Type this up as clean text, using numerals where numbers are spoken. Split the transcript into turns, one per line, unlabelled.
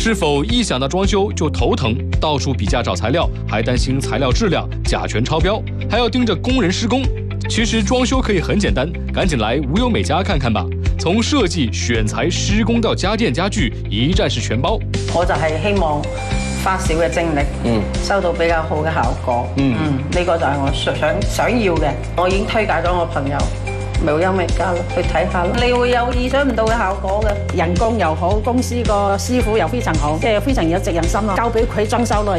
是否一想到装修就头疼，到处比价找材料，还担心材料质量甲醛超标，还要盯着工人施工？其實裝修可以很簡單，趕緊來無憂美家看看吧。從設計、選材、施工到家電家具，一站式全包。
我就係希望花少嘅精力，收到比較好嘅效果。呢個就係我想要嘅。我已經推介咗我朋友無憂美家啦，去睇下啦。你會有意想唔到嘅效果嘅，人工又好，公司個師傅又非常好，即係非常有責任心咯。交俾佢裝修咯。